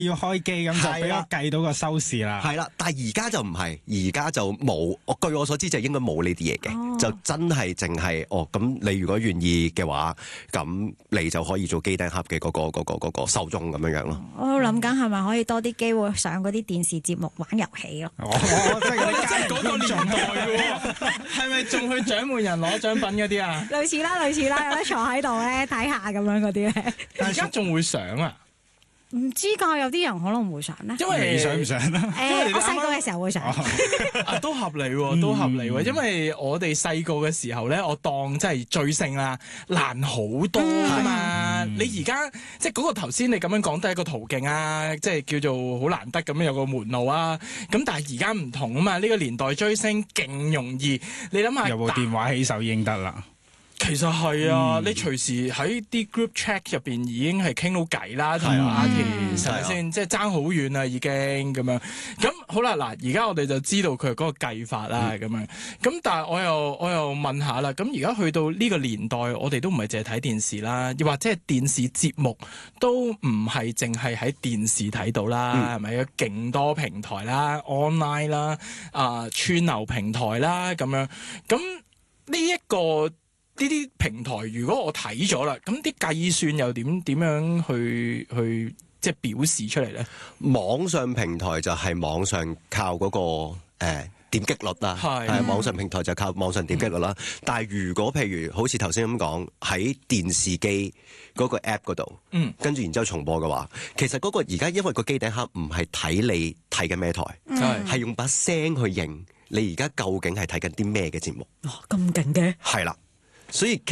要開機咁就俾我計到個收視啦。 係啦，但係而家就唔係，而家就冇。據我所知就應該冇呢啲嘢嘅，就真係淨係咁你如果願意嘅話，咁你就可以做機頂盒嘅嗰個受眾咁樣樣咯。 我諗緊係咪可以多啲機會上嗰啲電視節目玩遊戲咯？ 即係嗰個年代喎，係咪仲去獎門人攞獎品嗰啲啊？ 類似啦，有得坐喺度咧睇下咁樣嗰啲咧。 而家仲會上啊？ 唔知㗎，有啲人可能會上咧。 因為你想唔想啊？ 我細個嘅時候會上。 都合理喎，都合理喎。因為我哋細個嘅時候咧，我當真係追星啦，難好多㗎嘛。你而家即係嗰個頭先你咁樣講都係一個途徑啊，即係叫做好難得咁樣有個門路啊。咁但係而家唔同啊嘛，呢個年代追星勁容易。你諗下， 有部電話起手已經得啦。 其實係啊，你隨時喺啲 group chat 入邊已經係傾到偈啦，同阿田係咪先？即係爭好遠啦，已經咁樣。咁好啦，嗱，而家我哋就知道佢嗰個計法啦，咁樣。咁但係我又問下啦，咁而家去到呢個年代，我哋都唔係淨係睇電視啦，又或者係電視節目都唔係淨係喺電視睇到啦，係咪？有勁多平台啦 ，online 啦，串流平台啦，咁樣。咁呢一個。呢啲平台如果我睇咗啦，咁啲計算又點樣去即係表示出嚟咧？ 網上平台就係網上靠嗰個點擊率啦，係網上平台就靠網上點擊率啦。但係如果譬如好似頭先咁講喺電視機嗰個 app 嗰度，跟住然之後重播嘅話，其實嗰個而家因為個機頂盒唔係睇你睇緊咩台，係用把聲去認你而家究竟係睇緊啲咩嘅節目。 咁勁嘅？ 係啦。所以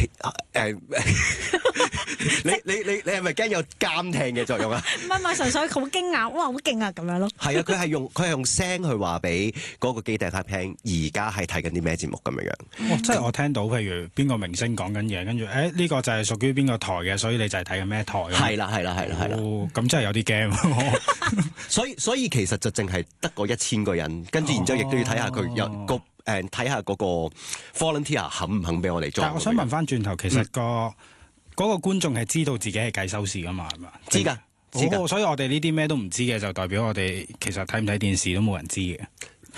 你係咪驚有監聽嘅作用啊？ 唔係，純粹好驚訝，哇，好勁啊咁樣咯。係啊，佢係用聲去話俾嗰個機頂盒聽，而家係睇緊啲咩節目咁樣樣。 即係我聽到譬如邊個明星講緊嘢，跟住呢個就係屬於邊個台嘅，所以你就係睇緊咩台。 係啦。 咁真係有啲驚。 所以其實就淨係得個1000個人，跟住然之後亦都要睇下佢有個。睇下嗰個 volunteer 肯唔肯俾我哋做？ 但係我想問翻轉頭，其實嗰個觀眾係知道自己係計收視噶嘛？係嘛？ 知㗎。 所以我哋呢啲咩都唔知嘅，就代表我哋其實睇唔睇電視都冇人知嘅。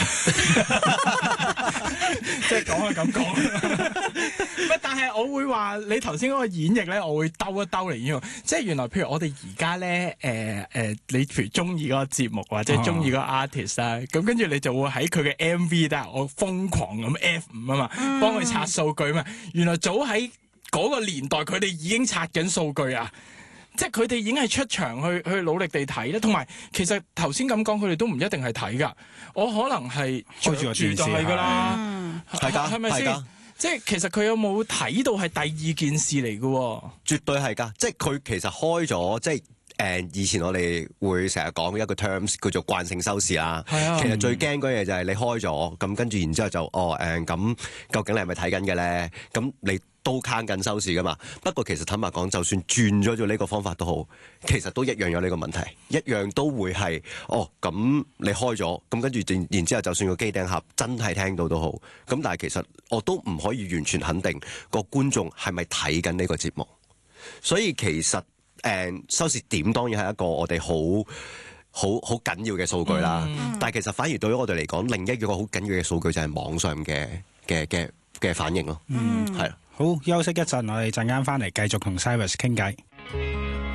即係講係咁講，但係我會話你頭先嗰個演繹咧，我會兜一兜嚟用。即係原來譬如我哋而家咧，你譬如中意嗰個節目或者中意嗰個 artist 啦，咁跟住你就會喺佢嘅 MV 度，我瘋狂咁 F5 啊嘛，幫佢刷數據嘛。原來早喺嗰個年代，佢哋已經刷緊數據啊！即係佢哋已經係出場去努力地睇咧，同埋其實頭先咁講，佢哋都唔一定係睇㗎。我可能係開住個電視就係㗎啦，係咪先？即係其實佢有冇睇到係第二件事嚟㗎？ 絕對係㗎，即係佢其實開咗，即係以前我哋會成日講一個 terms 叫做慣性收視啦。其實最驚嗰嘢就係你開咗，咁跟住然之後就咁究竟你係咪睇緊嘅咧？咁你都慳緊收視噶嘛？不過其實坦白講，就算轉咗做呢個方法都好，其實都一樣有呢個問題，一樣都會係咁你開咗，咁跟住然之後，就算個機頂盒真係聽到都好，咁但係其實我都唔可以完全肯定個觀眾係咪睇緊呢個節目。所以其實收視點當然係一個我哋好緊要嘅數據啦。但係其實反而對於我哋嚟講，另一個好緊要嘅數據就係網上嘅反應咯。係。 好，休息一陣，我哋陣間翻嚟繼續同 Cyrus 傾偈。